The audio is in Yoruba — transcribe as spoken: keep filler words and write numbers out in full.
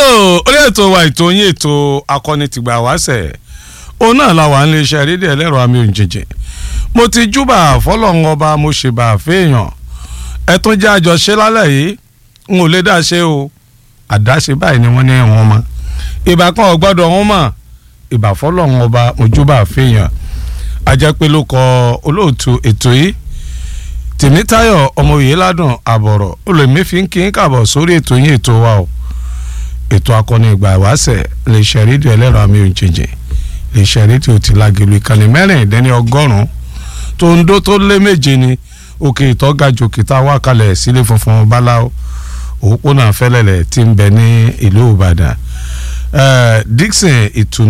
tó orí ètò wa ètò yín ètò akọni tìgbà wáṣẹ̀ òun náà la wà ń lè ṣe rédíò ẹlẹ́rọ àmì òǹjẹ̀jẹ̀ mo ti júbà fọlọ́run ọba mo ṣe bá fẹ́yàn ẹ tún jẹ́ àjọṣe lálẹ́ yìí n ò lè dá ṣe o àdáṣe báyìí ni wọ́n ní ẹ̀wọ̀n mọ́ ìbá kan ò gbọ́dọ̀ wọn mọ̀ ìbá fọlọ́run ọba mo júbà fẹ́yàn ajẹ́pẹ́ ló kọ olóòtú ètò yìí Tèmítáyọ̀ ọmọye ládùn àbọ̀rọ̀ olùmífín kí n kàbọ̀ sórí ètò yín ètò wa o ètò akọni ìgbà ìwáṣẹ̀ lè ṣe rédíò ẹlẹ́rọ àmì òǹjẹ̀jẹ̀ lè ṣe rédíò tí lágẹ̀lú ìkànnì mẹ́rìndínlẹ́ni ọgọ́rùn-ún tó ń dó tó lé méje ni òkè ìtọ́gajù kìtà wà kalẹ̀ sílé funfun báláwo òpópónà fẹ́lẹ́lẹ̀ tí ń bẹ ní ìlú Ìbàdàn Dixon ìtùnú